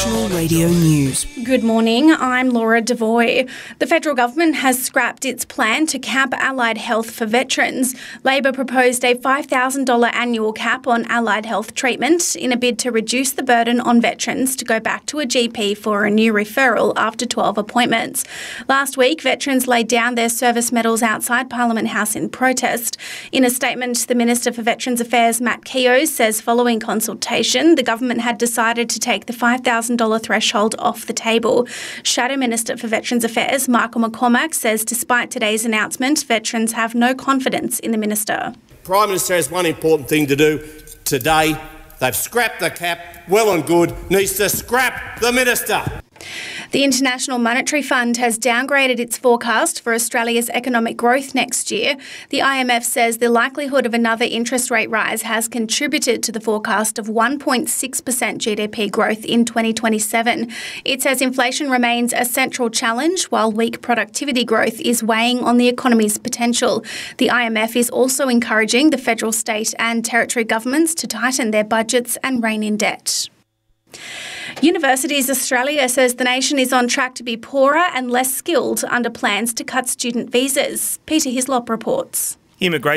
National Radio News. Good morning, I'm Laura Devoy. The federal government has scrapped its plan to cap allied health for veterans. Labor proposed a $5,000 annual cap on allied health treatment in a bid to reduce the burden on veterans to go back to a GP for a new referral after 12 appointments. Last week, veterans laid down their service medals outside Parliament House in protest. In a statement, the Minister for Veterans Affairs, Matt Keogh, says following consultation, the government had decided to take the $5,000 threshold off the table. Shadow Minister for Veterans Affairs, Michael McCormack, says despite today's announcement, veterans have no confidence in the minister. Prime Minister has one important thing to do today. They've scrapped the cap. Well and good. Needs to scrap the minister. The International Monetary Fund has downgraded its forecast for Australia's economic growth next year. The IMF says the likelihood of another interest rate rise has contributed to the forecast of 1.6% GDP growth in 2027. It says inflation remains a central challenge, while weak productivity growth is weighing on the economy's potential. The IMF is also encouraging the federal, state and territory governments to tighten their budgets and rein in debt. Universities Australia says the nation is on track to be poorer and less skilled under plans to cut student visas. Peter Hislop reports. Immigration